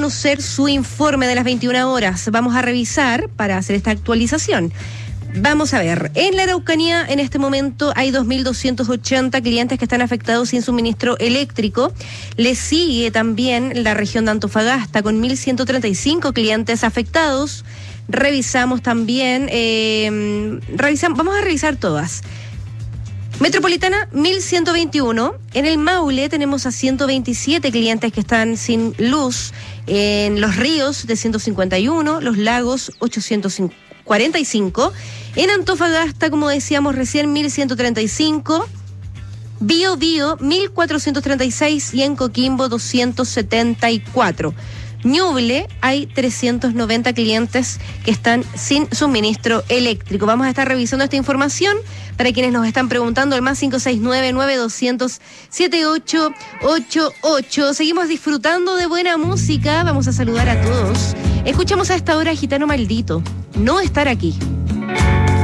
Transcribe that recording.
conocer su informe de las 21 horas. Vamos a revisar para hacer esta actualización. Vamos a ver, en la Araucanía en este momento hay 2.280 clientes que están afectados sin suministro eléctrico. Le sigue también la región de Antofagasta con 1.135 clientes afectados. Revisamos también, vamos a revisar todas. Metropolitana, 1.121. En el Maule tenemos a 127 clientes que están sin luz. En Los Ríos, de 151. Los Lagos, 845. En Antofagasta, como decíamos recién, 1.135. Biobío, 1.436. Y en Coquimbo, 274. Ñuble, hay 390 clientes que están sin suministro eléctrico. Vamos a estar revisando esta información para quienes nos están preguntando, el más 569-9200-7888. Seguimos disfrutando de buena música. Vamos a saludar a todos. Escuchamos a esta hora Gitano Maldito, No Estar Aquí.